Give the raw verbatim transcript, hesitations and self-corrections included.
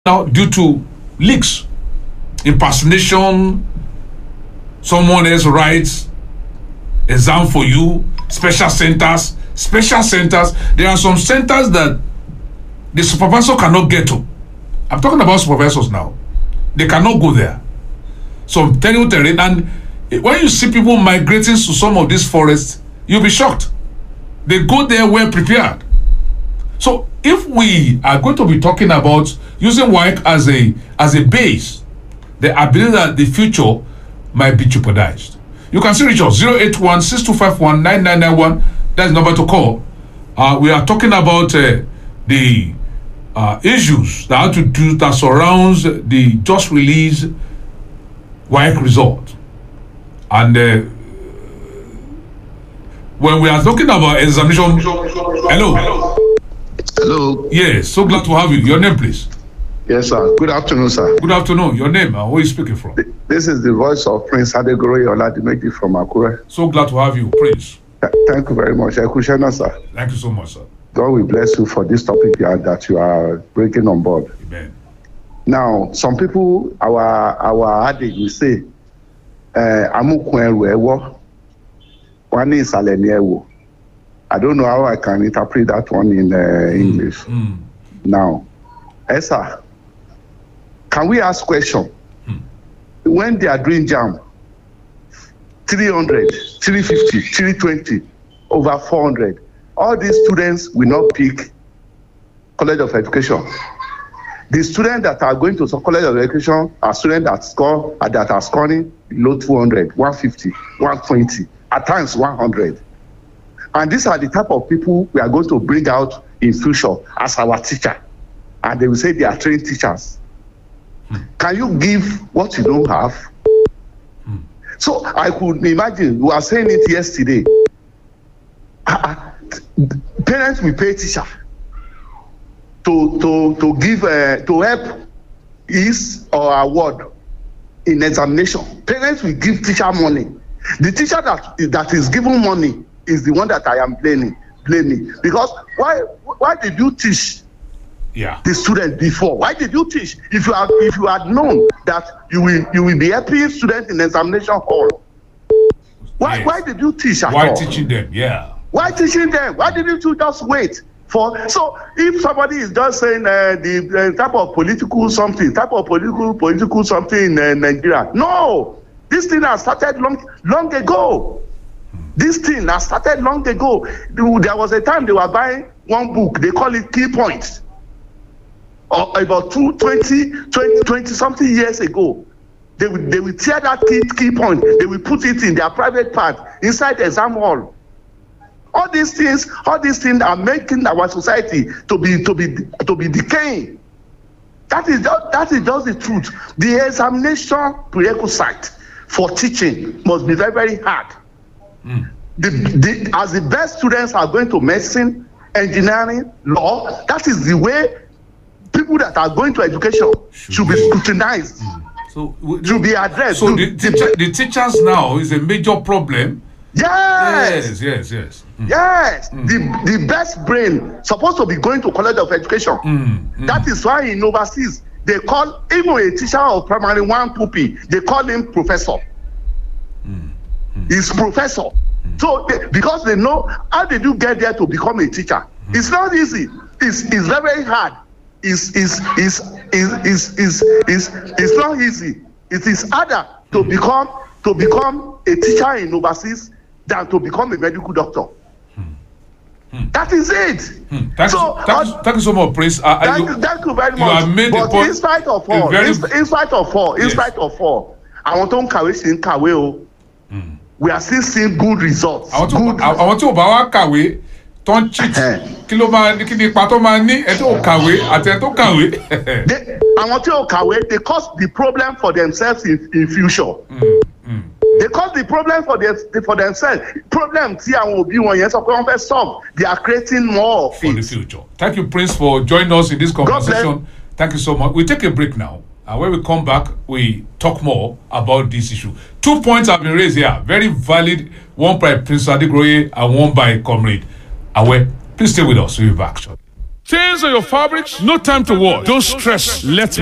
now due to leaks, impersonation, someone else writes exam for you, special centers, special centers. There are some centers that the supervisor cannot get to. I'm talking about supervisors now. They cannot go there. Some terrible terrain. And when you see people migrating to some of these forests, you'll be shocked. They go there well prepared. So if we are going to be talking about using W A E C as a as a base, then I believe that the future might be jeopardized. You can still reach us zero eight one, six two five one, nine nine nine one. That's the number to call. Uh, we are talking about uh, the uh, issues that have to do that surrounds the just released W A E C result. And uh, when we are talking about examination, hello. Hello. Yes, so glad to have you. Your name, please. Yes, sir. Good afternoon, sir. Good afternoon. Your name and where are you speaking from? This is the voice of Prince Adegoroye Oladimeji from Akure. So glad to have you, Prince. Th- Thank you very much. Ekushena, sir. Thank you so much, sir. God will bless you for this topic you are, that you are bringing on board. Amen. Now, some people, our our adage, we say, "Amukun eru ewo, wani isale ni ewo." I don't know how I can interpret that one in uh, English. Mm. Now, Esa, can we ask question? Mm. When they are doing jam, three hundred, three fifty, three twenty, over four hundred, all these students will not pick College of Education. The students that are going to College of Education are students that score uh, that are scoring below two hundred, one fifty, one twenty, at times one hundred. And these are the type of people we are going to bring out in future as our teacher. And they will say they are trained teachers. Hmm. Can you give what you don't have? Hmm. So I could imagine, we were saying it yesterday. Uh, parents will pay teacher to to to give uh, to help his or award in examination. Parents will give teacher money. The teacher that that is given money is the one that I am blaming, blaming. Because why why did you teach yeah. the student before? Why did you teach? If you had if you had known that you will you will be helping students in examination hall, why Yes. why did you teach at Why all? teaching them? Yeah. Why teaching them? Why didn't you just wait for? So if somebody is just saying uh, the uh, type of political something, type of political political something in uh, Nigeria, no, this thing has started long long ago. This thing has started long ago. There was a time they were buying one book. They call it Key Points. Or about two, twenty, twenty, twenty something years ago. They will, they will tear that key, key point. They will put it in their private part inside the exam hall. All these things, all these things are making our society to be to be to be decaying. That is just, that is just the truth. The examination prerequisite for teaching must be very, very hard. Mm. The, the, as the best students are going to medicine, engineering, law, that is the way people that are going to education should, should be scrutinized, mm. so, should be addressed. So the, the, the teachers now is a major problem. Yes, yes, yes, yes. Mm. Yes, mm. the the best brain supposed to be going to College of Education. Mm. Mm. That is why in overseas they call even a teacher of primary one pupil, they call him professor. Mm. Mm. He's professor. Mm. So they, because they know how did you get there to become a teacher? Mm. It's not easy. It's it's very, very hard. It's it's it's it's it's it's, it's, it's not easy. It is harder to mm. become to become a teacher in overseas than to become a medical doctor. Mm. Mm. That is it. Mm. Thank, so, you, thank, uh, thank you so much, Prince. Uh, thank, you, you, thank you very you much. Have made but point, in spite of all, very, in, in spite of all, in yes. spite of all, àwọn tó ń kàwé sí ń kàwé o. Mm. We are still seeing good results. àwọn tí ò bá wá kàwé tó ń cheat kí ló máa ní kí ni ipa tó máa ní ẹ tó kàwé àti ẹ tó kàwé. àwọn tí ò kàwé they cause the problem for themselves in, in future. Mm. Mm. They cause the problem for their for themselves. Problem tí àwọn òbí wọn yẹn sọ pé wọ́n fẹ́ solve. They are creating more of for it. the future. Thank you, Prince, for joining us in this conversation. Thank you so much. We take a break now. And when we come back, we talk more about this issue. Two points have been raised here. Very valid. One by Prince Adegoroye and one by Comrade Awe. Please stay with us. We'll be back shortly. Stains on your fabrics? No time to worry. Don't stress. Let